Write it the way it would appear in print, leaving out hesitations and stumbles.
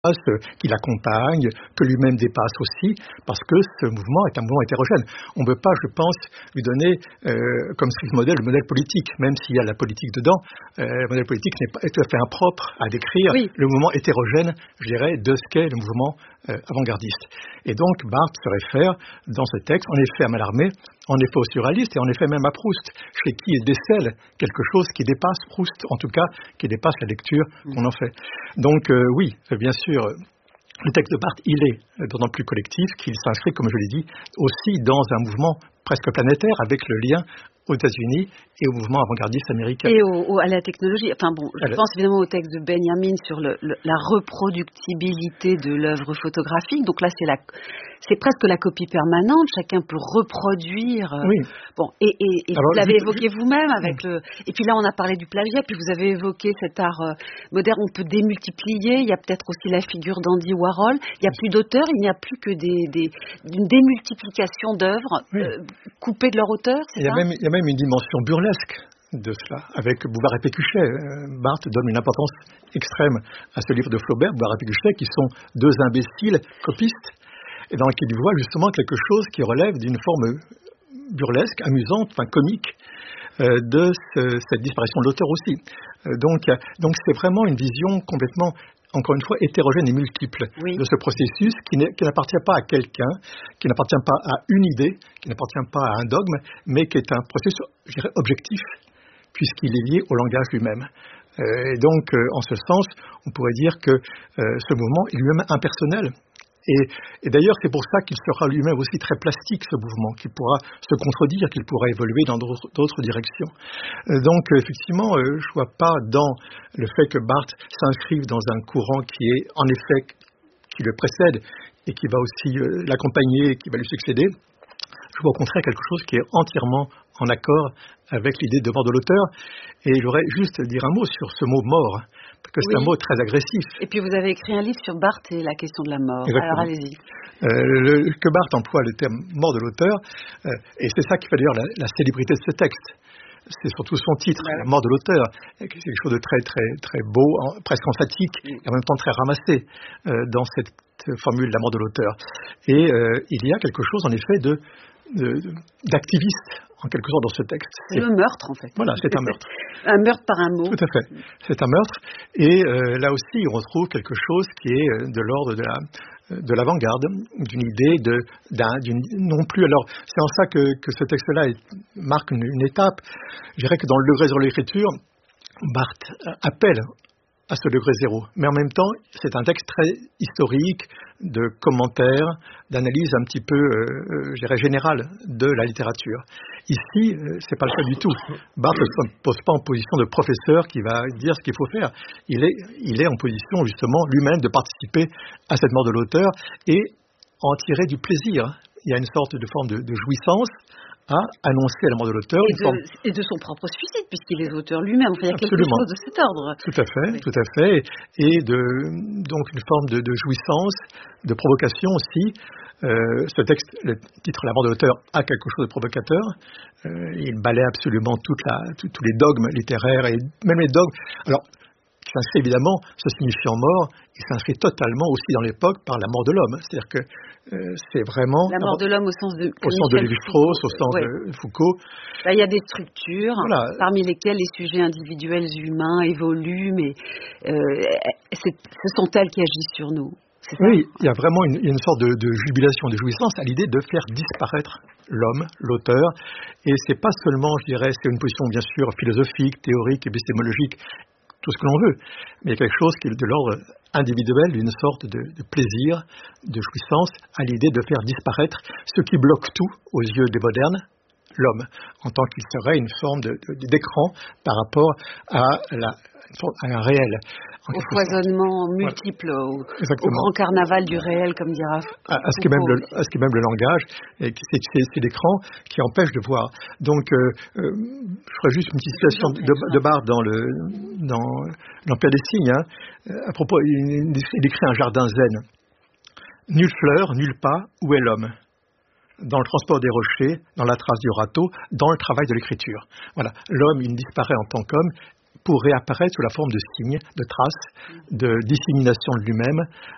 qui l'accompagne, que lui-même dépasse aussi, parce que ce mouvement est un mouvement hétérogène. On ne peut pas, je pense, lui donner comme strict modèle le modèle politique, même s'il y a la politique dedans. Le modèle politique n'est pas tout à fait impropre à décrire le mouvement hétérogène, je dirais, de ce qu'est le mouvement avant-gardiste. Et donc, Barthes se réfère dans ce texte, en effet, à Mallarmé, en effet au surréaliste et en effet même à Proust, chez qui il décèle quelque chose qui dépasse Proust, en tout cas, qui dépasse la lecture qu'on en fait. Donc, oui, bien sûr, le texte de Barthes, il est d'autant plus collectif qu'il s'inscrit, comme je l'ai dit, aussi dans un mouvement presque planétaire avec le lien aux États-Unis et au mouvement avant-gardiste américain. Et à la technologie. Enfin bon, je pense évidemment au texte de Benjamin sur la reproductibilité de l'œuvre photographique. Donc là, c'est presque la copie permanente. Chacun peut reproduire. Bon, et alors, vous l'avez évoqué vous-même avec le. Et puis là, on a parlé du plagiat. Puis vous avez évoqué cet art moderne. On peut démultiplier. Il y a peut-être aussi la figure d'Andy Warhol. Il n'y a plus d'auteurs. Il n'y a plus que d'une démultiplication d'œuvres coupées de leur auteur. Il y a même une dimension burlesque de cela, avec Bouvard et Pécuchet. Barthes donne une importance extrême à ce livre de Flaubert, Bouvard et Pécuchet, qui sont deux imbéciles copistes, et dans lequel il voit justement quelque chose qui relève d'une forme burlesque, amusante, enfin comique, de cette disparition de l'auteur aussi. Donc c'est vraiment une vision complètement, encore une fois, hétérogène et multiple de ce processus qui n'appartient pas à quelqu'un, qui n'appartient pas à une idée, qui n'appartient pas à un dogme, mais qui est un processus, je dirais, objectif, puisqu'il est lié au langage lui-même. Et donc, en ce sens, on pourrait dire que ce mouvement est lui-même impersonnel. Et d'ailleurs, c'est pour ça qu'il sera lui-même aussi très plastique, ce mouvement, qu'il pourra se contredire, qu'il pourra évoluer dans d'autres directions. Donc, effectivement, je ne vois pas dans le fait que Barthes s'inscrive dans un courant qui est, en effet, qui le précède et qui va aussi l'accompagner, qui va lui succéder. Je vois au contraire quelque chose qui est entièrement en accord avec l'idée de mort de l'auteur. Et j'aurais juste dire un mot sur ce mot mort, parce que c'est un mot très agressif. Et puis vous avez écrit un livre sur Barthes et la question de la mort. Exactement. Alors allez-y. Que Barthes emploie le terme mort de l'auteur, et c'est ça qui fait d'ailleurs la célébrité de ce texte. C'est surtout son titre, La mort de l'auteur, c'est quelque chose de très, très, très beau, presque emphatique, et en même temps très ramassé dans cette formule, la mort de l'auteur. Et il y a quelque chose, en effet, d'activiste, en quelque sorte, dans ce texte. C'est le meurtre, en fait. Voilà, c'est un meurtre. Un meurtre par un mot. Tout à fait. C'est un meurtre. Et là aussi, on retrouve quelque chose qui est de l'ordre de l'avant-garde, d'une idée non plus. Alors, c'est en ça que ce texte-là marque une étape. Je dirais que dans le degré zéro de l'écriture, Barthes appelle à ce degré zéro. Mais en même temps, c'est un texte très historique, de commentaires, d'analyse un petit peu, je dirais, générale de la littérature. Ici, c'est pas le cas du tout. Barthes ne se pose pas en position de professeur qui va dire ce qu'il faut faire. Il est en position, justement, lui-même de participer à cette mort de l'auteur et en tirer du plaisir. Il y a une sorte de forme de jouissance à annoncer la mort de l'auteur. Et de son propre suicide, puisqu'il est auteur lui-même. Enfin, il y a quelque chose de cet ordre. Tout à fait, tout à fait. Et donc une forme de jouissance, de provocation aussi. Ce texte, le titre La mort de l'auteur, a quelque chose de provocateur. Il balaie absolument tous les dogmes littéraires et même les dogmes. Alors, qui s'inscrit évidemment, ce signifiant mort, il s'inscrit totalement aussi dans l'époque par la mort de l'homme. C'est-à-dire que c'est vraiment... La mort de l'homme au sens de Lévi-Strauss, au sens de Foucault. Là, il y a des structures, parmi lesquelles les sujets individuels humains évoluent, mais ce sont elles qui agissent sur nous. Oui, il y a vraiment une sorte de jubilation, de jouissance à l'idée de faire disparaître l'homme, l'auteur. Et c'est pas seulement, je dirais, c'est une position bien sûr philosophique, théorique, épistémologique, tout ce que l'on veut, mais il y a quelque chose qui est de l'ordre individuel, d'une sorte de plaisir, de jouissance, à l'idée de faire disparaître ce qui bloque tout aux yeux des modernes, l'homme, en tant qu'il serait une forme d'écran par rapport à un réel. Au foisonnement multiple, au grand carnaval du réel, comme dira à ce qui est même le langage, et c'est l'écran qui empêche de voir. Donc, je ferai juste une petite citation de Barthes dans l'Empire des signes. À propos, il écrit un jardin zen. Nulle fleur, nulle pas, où est l'homme ? Dans le transport des rochers, dans la trace du râteau, dans le travail de l'écriture. Voilà, l'homme, il disparaît en tant qu'homme, pour réapparaître sous la forme de signes, de traces, de dissémination de lui-même,